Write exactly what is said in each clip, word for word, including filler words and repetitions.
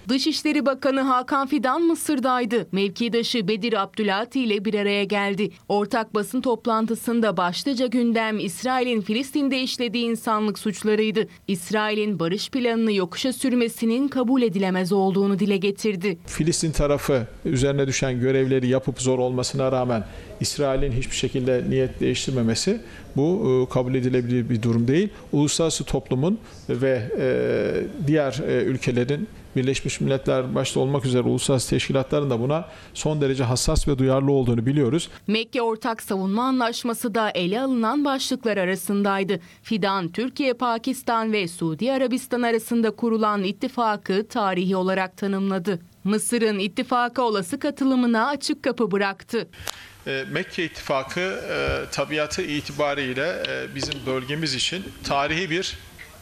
Dışişleri Bakanı Hakan Fidan Mısır'daydı. Mevkidaşı Bedir Abdülati ile bir araya geldi. Ortak basın toplantısında başlıca gündem İsrail'in Filistin'de işlediği insanlık suçlarıydı. İsrail'in barış planını yokuşa sürmesinin kabul edilemez olduğunu dile getirdi. Filistin tarafı üzerine düşen görevleri yapıp zor olmasına rağmen İsrail'in hiçbir şekilde niyet değiştirmemesi bu kabul edilebilir bir durum değil. Uluslararası toplumun ve diğer ülkelerin, Birleşmiş Milletler başta olmak üzere uluslararası teşkilatların da buna son derece hassas ve duyarlı olduğunu biliyoruz. Mekke Ortak Savunma Anlaşması da ele alınan başlıklar arasındaydı. Fidan, Türkiye, Pakistan ve Suudi Arabistan arasında kurulan ittifakı tarihi olarak tanımladı. Mısır'ın ittifaka olası katılımına açık kapı bıraktı. Mekke İttifakı tabiatı itibariyle bizim bölgemiz için tarihi bir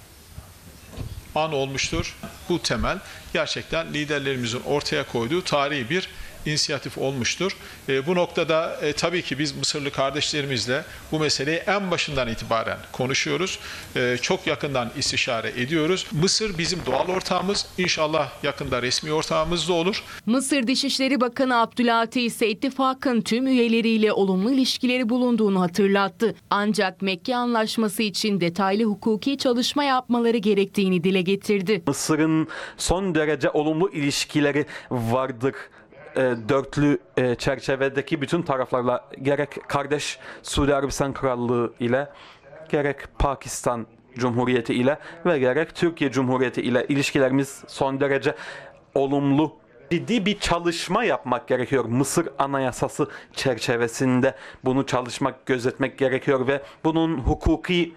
an olmuştur. Bu temel gerçekten liderlerimizin ortaya koyduğu tarihi bir inisiyatif olmuştur. E, bu noktada e, tabii ki biz Mısırlı kardeşlerimizle bu meseleyi en başından itibaren konuşuyoruz. E, çok yakından istişare ediyoruz. Mısır bizim doğal ortağımız. İnşallah yakında resmi ortağımız da olur. Mısır Dışişleri Bakanı Abdülati ise ittifakın tüm üyeleriyle olumlu ilişkileri bulunduğunu hatırlattı. Ancak Mekke Anlaşması için detaylı hukuki çalışma yapmaları gerektiğini dile getirdi. Mısır'ın son derece olumlu ilişkileri vardır. Dörtlü çerçevedeki bütün taraflarla, gerek kardeş Suudi Arabistan Krallığı ile, gerek Pakistan Cumhuriyeti ile ve gerek Türkiye Cumhuriyeti ile ilişkilerimiz son derece olumlu. Ciddi bir çalışma yapmak gerekiyor. Mısır Anayasası çerçevesinde bunu çalışmak, gözetmek gerekiyor ve bunun hukuki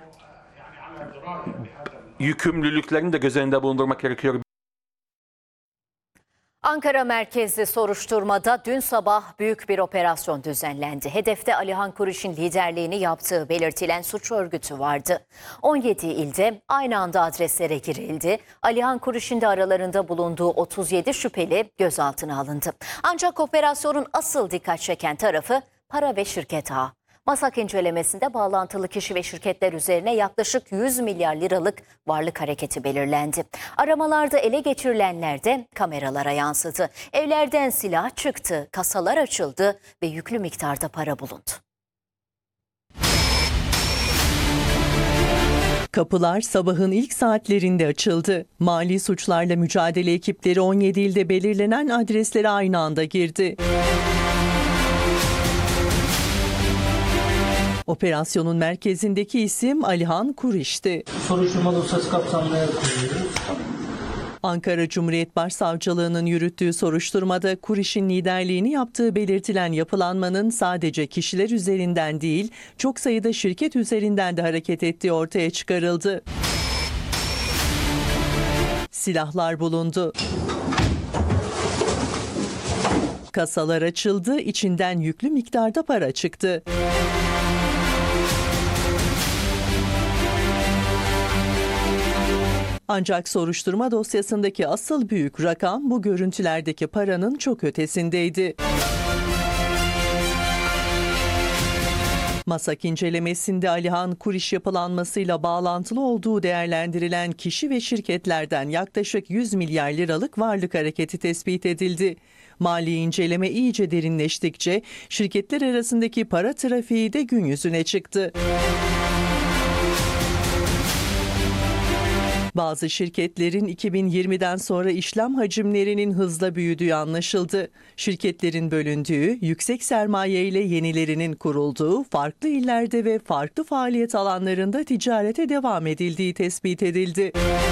yükümlülüklerini de göz önünde bulundurmak gerekiyor. Ankara merkezli soruşturmada dün sabah büyük bir operasyon düzenlendi. Hedefte Alihan Kuriş'in liderliğini yaptığı belirtilen suç örgütü vardı. on yedi ilde aynı anda adreslere girildi. Alihan Kuriş'in de aralarında bulunduğu otuz yedi şüpheli gözaltına alındı. Ancak operasyonun asıl dikkat çeken tarafı para ve şirket ağı. MASAK incelemesinde bağlantılı kişi ve şirketler üzerine yaklaşık yüz milyar liralık varlık hareketi belirlendi. Aramalarda ele geçirilenler de kameralara yansıdı. Evlerden silah çıktı, kasalar açıldı ve yüklü miktarda para bulundu. Kapılar sabahın ilk saatlerinde açıldı. Mali suçlarla mücadele ekipleri on yedi ilde belirlenen adreslere aynı anda girdi. Operasyonun merkezindeki isim Alihan Kuriş'ti. Soruşturma dosyası kapsamında koyuyoruz. Ankara Cumhuriyet Başsavcılığı'nın yürüttüğü soruşturmada Kuriş'in liderliğini yaptığı belirtilen yapılanmanın sadece kişiler üzerinden değil, çok sayıda şirket üzerinden de hareket ettiği ortaya çıkarıldı. Silahlar bulundu. Kasalar açıldı, içinden yüklü miktarda para çıktı. Ancak soruşturma dosyasındaki asıl büyük rakam bu görüntülerdeki paranın çok ötesindeydi. MASAK incelemesinde Alihan Kuriş yapılanmasıyla bağlantılı olduğu değerlendirilen kişi ve şirketlerden yaklaşık yüz milyar liralık varlık hareketi tespit edildi. Mali inceleme iyice derinleştikçe şirketler arasındaki para trafiği de gün yüzüne çıktı. Bazı şirketlerin iki bin yirmiden sonra işlem hacimlerinin hızla büyüdüğü anlaşıldı. Şirketlerin bölündüğü, yüksek sermaye ile yenilerinin kurulduğu, farklı illerde ve farklı faaliyet alanlarında ticarete devam edildiği tespit edildi.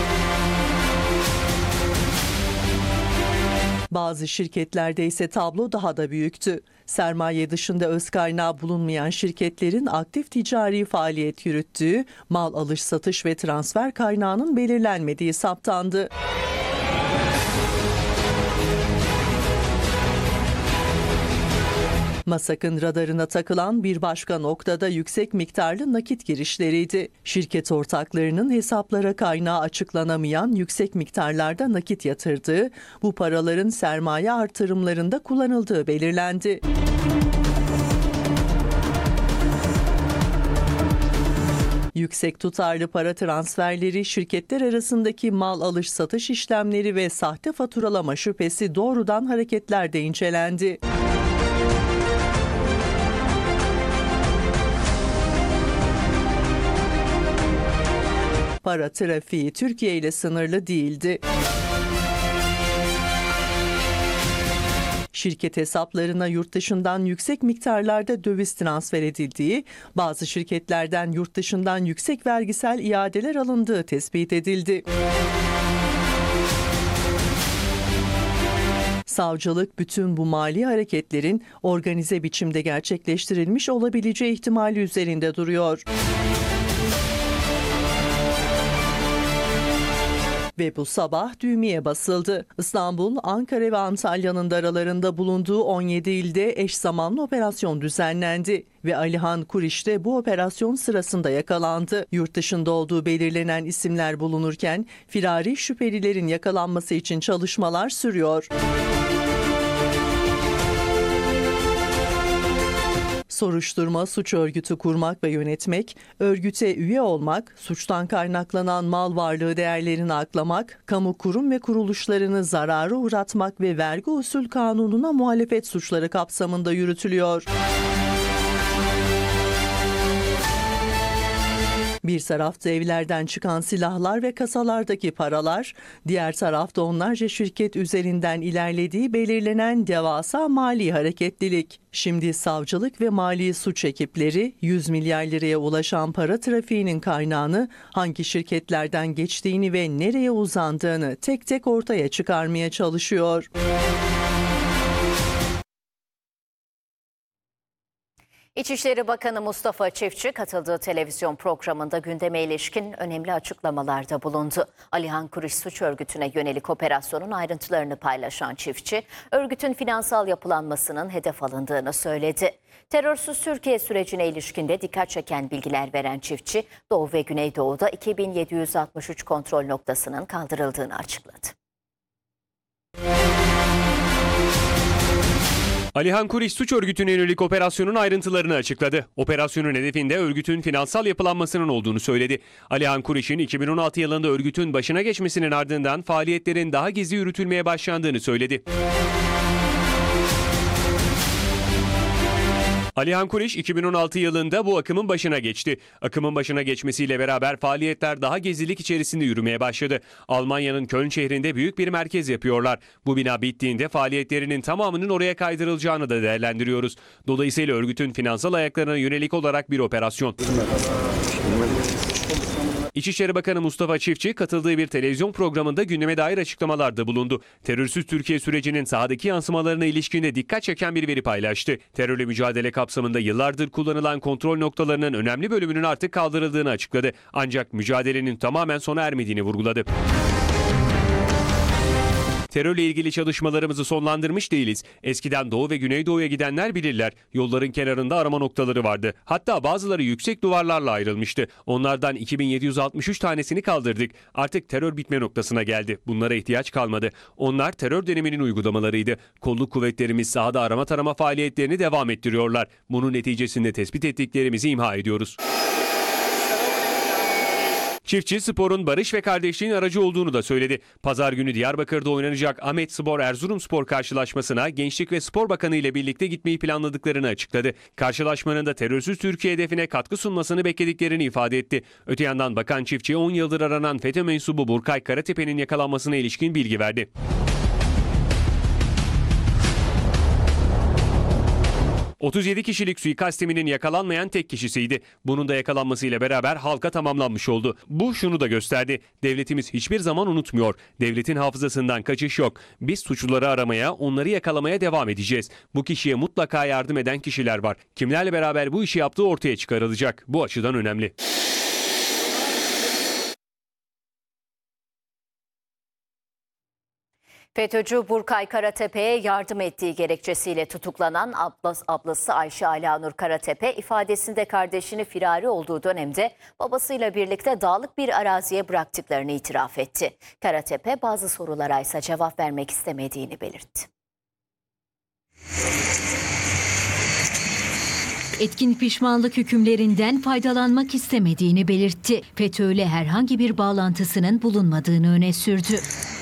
Bazı şirketlerde ise tablo daha da büyüktü. Sermaye dışında öz kaynağı bulunmayan şirketlerin aktif ticari faaliyet yürüttüğü, mal alış satış ve transfer kaynağının belirlenmediği saptandı. MASAK'ın radarına takılan bir başka noktada yüksek miktarlı nakit girişleriydi. Şirket ortaklarının hesaplara kaynağı açıklanamayan yüksek miktarlarda nakit yatırdığı, bu paraların sermaye artırımlarında kullanıldığı belirlendi. Yüksek tutarlı para transferleri, şirketler arasındaki mal alış satış işlemleri ve sahte faturalama şüphesi doğrudan hareketlerde incelendi. Para trafiği Türkiye ile sınırlı değildi. Şirket hesaplarına yurt dışından yüksek miktarlarda döviz transfer edildiği, bazı şirketlerden yurt dışından yüksek vergisel iadeler alındığı tespit edildi. Savcılık bütün bu mali hareketlerin organize biçimde gerçekleştirilmiş olabileceği ihtimali üzerinde duruyor. Ve bu sabah düğmeye basıldı. İstanbul, Ankara ve Antalya'nın da aralarında bulunduğu on yedi ilde eş zamanlı operasyon düzenlendi. Ve Alihan Kuriş de bu operasyon sırasında yakalandı. Yurt dışında olduğu belirlenen isimler bulunurken firari şüphelilerin yakalanması için çalışmalar sürüyor. Soruşturma, suç örgütü kurmak ve yönetmek, örgüte üye olmak, suçtan kaynaklanan mal varlığı değerlerini aklamak, kamu kurum ve kuruluşlarını zarara uğratmak ve vergi usul kanununa muhalefet suçları kapsamında yürütülüyor. Bir tarafta evlerden çıkan silahlar ve kasalardaki paralar, diğer tarafta onlarca şirket üzerinden ilerlediği belirlenen devasa mali hareketlilik. Şimdi savcılık ve mali suç ekipleri yüz milyar liraya ulaşan para trafiğinin kaynağını, hangi şirketlerden geçtiğini ve nereye uzandığını tek tek ortaya çıkarmaya çalışıyor. İçişleri Bakanı Mustafa Çiftçi katıldığı televizyon programında gündeme ilişkin önemli açıklamalarda bulundu. Alihan Kuriş suç örgütüne yönelik operasyonun ayrıntılarını paylaşan Çiftçi, örgütün finansal yapılanmasının hedef alındığını söyledi. Terörsüz Türkiye sürecine ilişkin de dikkat çeken bilgiler veren Çiftçi, Doğu ve Güneydoğu'da iki bin yedi yüz altmış üç kontrol noktasının kaldırıldığını açıkladı. Alihan Kuriş suç örgütüne yönelik operasyonun ayrıntılarını açıkladı. Operasyonun hedefinde örgütün finansal yapılanmasının olduğunu söyledi. Alihan Kuriş'in iki bin on altı yılında örgütün başına geçmesinin ardından faaliyetlerin daha gizli yürütülmeye başlandığını söyledi. Alihan Kuriş iki bin on altı yılında bu akımın başına geçti. Akımın başına geçmesiyle beraber faaliyetler daha gizlilik içerisinde yürümeye başladı. Almanya'nın Köln şehrinde büyük bir merkez yapıyorlar. Bu bina bittiğinde faaliyetlerinin tamamının oraya kaydırılacağını da değerlendiriyoruz. Dolayısıyla örgütün finansal ayaklarına yönelik olarak bir operasyon. İçişleri Bakanı Mustafa Çiftçi katıldığı bir televizyon programında gündeme dair açıklamalarda bulundu. Terörsüz Türkiye sürecinin sahadaki yansımalarına ilişkinde dikkat çeken bir veri paylaştı. Terörle mücadele kapsamında yıllardır kullanılan kontrol noktalarının önemli bölümünün artık kaldırıldığını açıkladı. Ancak mücadelenin tamamen sona ermediğini vurguladı. Terörle ilgili çalışmalarımızı sonlandırmış değiliz. Eskiden Doğu ve Güneydoğu'ya gidenler bilirler. Yolların kenarında arama noktaları vardı. Hatta bazıları yüksek duvarlarla ayrılmıştı. Onlardan iki bin yedi yüz altmış üç tanesini kaldırdık. Artık terör bitme noktasına geldi. Bunlara ihtiyaç kalmadı. Onlar terör döneminin uygulamalarıydı. Kolluk kuvvetlerimiz sahada arama tarama faaliyetlerini devam ettiriyorlar. Bunun neticesinde tespit ettiklerimizi imha ediyoruz. Çiftçi sporun barış ve kardeşliğin aracı olduğunu da söyledi. Pazar günü Diyarbakır'da oynanacak Ahmetspor Erzurumspor karşılaşmasına Gençlik ve Spor Bakanı ile birlikte gitmeyi planladıklarını açıkladı. Karşılaşmanın da terörsüz Türkiye hedefine katkı sunmasını beklediklerini ifade etti. Öte yandan Bakan Çiftçi on yıldır aranan FETÖ mensubu Burkay Karatepe'nin yakalanmasına ilişkin bilgi verdi. otuz yedi kişilik suikast timinin yakalanmayan tek kişisiydi. Bunun da yakalanmasıyla beraber halka tamamlanmış oldu. Bu şunu da gösterdi. Devletimiz hiçbir zaman unutmuyor. Devletin hafızasından kaçış yok. Biz suçluları aramaya, onları yakalamaya devam edeceğiz. Bu kişiye mutlaka yardım eden kişiler var. Kimlerle beraber bu işi yaptığı ortaya çıkarılacak. Bu açıdan önemli. FETÖ'cü Burkay Karatepe'ye yardım ettiği gerekçesiyle tutuklanan ablası, ablası Ayşe Alanur Karatepe ifadesinde kardeşini firari olduğu dönemde babasıyla birlikte dağlık bir araziye bıraktıklarını itiraf etti. Karatepe bazı sorulara ise cevap vermek istemediğini belirtti. Etkin pişmanlık hükümlerinden faydalanmak istemediğini belirtti. FETÖ ile herhangi bir bağlantısının bulunmadığını öne sürdü.